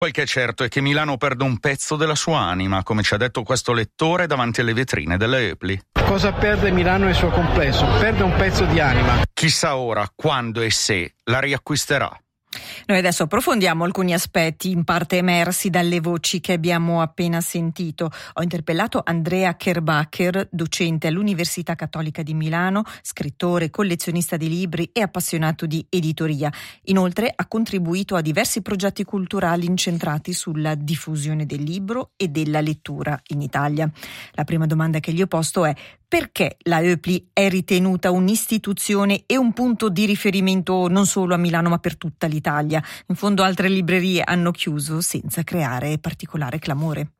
Quel che è certo è che Milano perde un pezzo della sua anima, come ci ha detto questo lettore davanti alle vetrine della Hoepli. Cosa perde Milano nel suo complesso? Perde un pezzo di anima. Chissà ora quando e se la riacquisterà. Noi adesso approfondiamo alcuni aspetti in parte emersi dalle voci che abbiamo appena sentito. Ho interpellato Andrea Kerbacher, docente all'Università Cattolica di Milano, scrittore, collezionista di libri e appassionato di editoria. Inoltre ha contribuito a diversi progetti culturali incentrati sulla diffusione del libro e della lettura in Italia. La prima domanda che gli ho posto è: perché la Hoepli è ritenuta un'istituzione e un punto di riferimento non solo a Milano ma per tutta l'Italia? In fondo altre librerie hanno chiuso senza creare particolare clamore.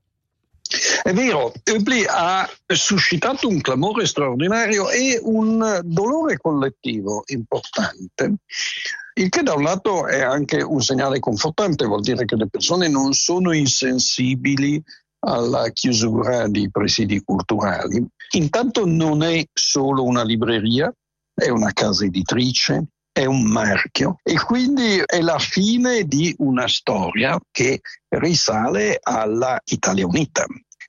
È vero, Hoepli ha suscitato un clamore straordinario e un dolore collettivo importante, il che da un lato è anche un segnale confortante, vuol dire che le persone non sono insensibili alla chiusura di presidi culturali. Intanto non è solo una libreria, è una casa editrice, è un marchio e quindi è la fine di una storia che risale alla Italia Unita.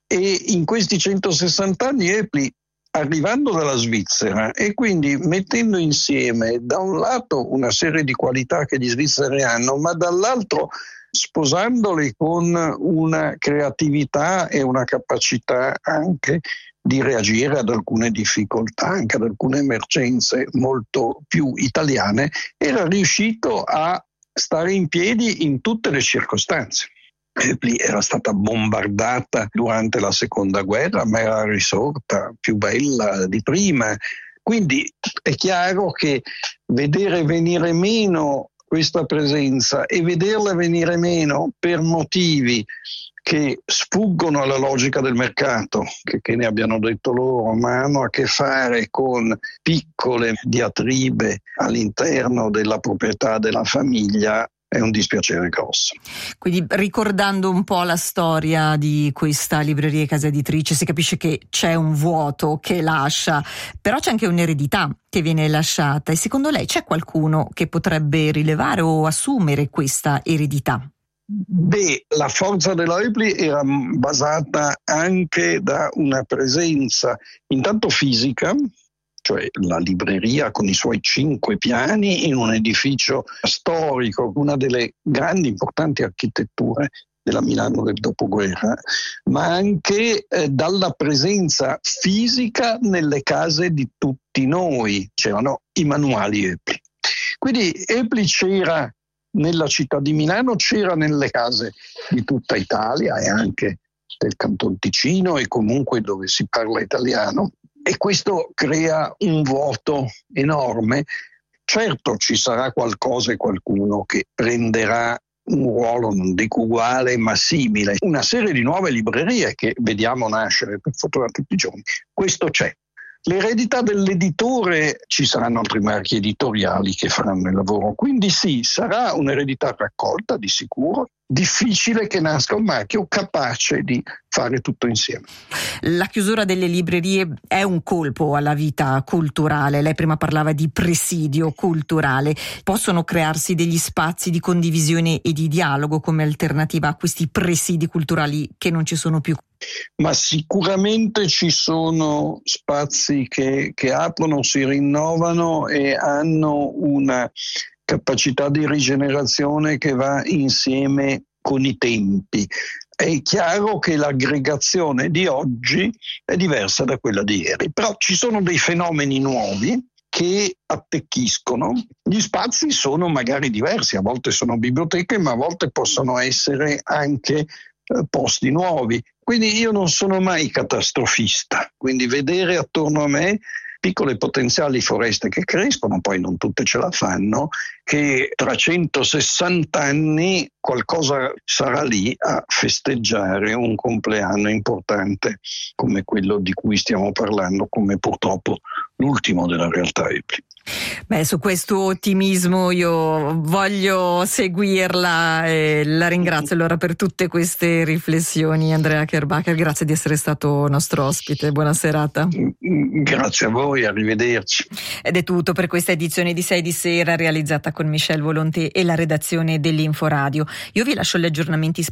E in questi 160 anni Hoepli, arrivando dalla Svizzera e quindi mettendo insieme da un lato una serie di qualità che gli svizzeri hanno, ma dall'altro sposandoli con una creatività e una capacità anche di reagire ad alcune difficoltà, anche ad alcune emergenze molto più italiane, era riuscito a stare in piedi in tutte le circostanze. Hoepli era stata bombardata durante la seconda guerra, ma era risorta più bella di prima. Quindi è chiaro che vedere venire meno questa presenza e vederla venire meno per motivi che sfuggono alla logica del mercato, che ne abbiano detto loro, ma hanno a che fare con piccole diatribe all'interno della proprietà della famiglia, è un dispiacere grosso. Quindi, ricordando un po' la storia di questa libreria e casa editrice, si capisce che c'è un vuoto che lascia, però c'è anche un'eredità che viene lasciata, e secondo lei c'è qualcuno che potrebbe rilevare o assumere questa eredità? Beh, la forza della Hoepli era basata anche da una presenza intanto fisica, cioè la libreria con i suoi 5 piani in un edificio storico, una delle grandi importanti architetture della Milano del dopoguerra, ma anche dalla presenza fisica nelle case di tutti noi. C'erano i manuali Hoepli. Quindi Hoepli c'era nella città di Milano, c'era nelle case di tutta Italia e anche del Canton Ticino e comunque dove si parla italiano. E questo crea un vuoto enorme. Certo ci sarà qualcosa e qualcuno che prenderà un ruolo, non dico uguale, ma simile. Una serie di nuove librerie che vediamo nascere per fortuna tutti i giorni. Questo c'è. L'eredità dell'editore, ci saranno altri marchi editoriali che faranno il lavoro, quindi sì, sarà un'eredità raccolta di sicuro. Difficile che nasca un marchio capace di fare tutto insieme. La chiusura delle librerie è un colpo alla vita culturale. Lei prima parlava di presidio culturale. Possono crearsi degli spazi di condivisione e di dialogo come alternativa a questi presidi culturali che non ci sono più? Ma sicuramente ci sono spazi che aprono, si rinnovano e hanno una capacità di rigenerazione che va insieme con i tempi. È chiaro che l'aggregazione di oggi è diversa da quella di ieri, però ci sono dei fenomeni nuovi che attecchiscono. Gli spazi sono magari diversi, a volte sono biblioteche, ma a volte possono essere anche posti nuovi. Quindi io non sono mai catastrofista, quindi vedere attorno a me piccole potenziali foreste che crescono, poi non tutte ce la fanno, che tra 160 anni qualcosa sarà lì a festeggiare un compleanno importante come quello di cui stiamo parlando, come purtroppo l'ultimo della realtà Hoepli. Beh, su questo ottimismo io voglio seguirla e la ringrazio allora per tutte queste riflessioni. Andrea Kerbacher, grazie di essere stato nostro ospite, buona serata. Grazie a voi, arrivederci. Ed è tutto per questa edizione di 6 di sera realizzata con Michel Volonté e la redazione dell'Inforadio. Io vi lascio gli aggiornamenti